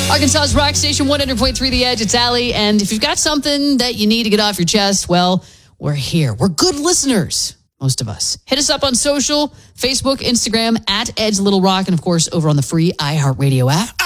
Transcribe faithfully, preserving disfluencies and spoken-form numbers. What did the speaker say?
Arkansas's Rock Station, one hundred point three The Edge. It's Allie. And if you've got something that you need to get off your chest, well, we're here. We're good listeners, most of us. Hit us up on social, Facebook, Instagram, at Edge Little Rock, and of course, over on the free iHeartRadio app.